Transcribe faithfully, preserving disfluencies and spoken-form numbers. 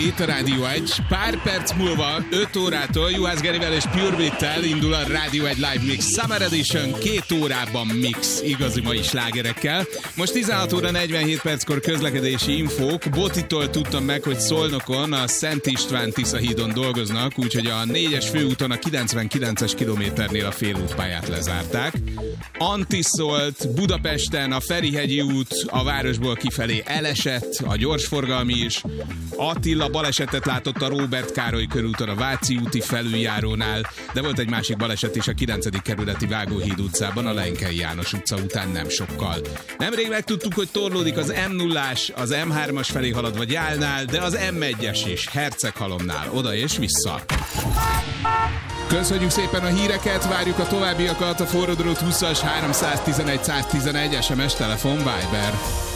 itt a Rádió egy. Pár perc múlva, öt órától Juhász Gerivel és Pure Beat-tel indul a Rádió egy Live Mix Summer Edition, két órában mix igazi mai slágerekkel. Most tizenhat óra negyvenhét perckor közlekedési infók. Botitól tudtam meg, hogy Szolnokon a Szent István Tisza hídon dolgoznak, úgyhogy a négyes főúton a kilencvenkilences kilométernél a félútpályát lezárták. Antis szólt, Budapesten a Ferihegyi út a városból kifelé elesett, a gyorsforgalmi is. Attila balesetet látott a Róbert Károly körúton a Váci úti felüljárónál, de volt egy másik baleset is a kilencedik kerületi Vágóhíd utcában, a Lenkei János utca után nem sokkal. Nemrég megtudtuk, hogy torlódik az em nullás, az em hármas felé haladva Gyálnál, de az em egyes is Herceghalomnál, oda és vissza. Köszönjük szépen a híreket, várjuk a továbbiakat a forródrót húszas háromszáztizenegy száztizenegy es em es, telefon, Viber.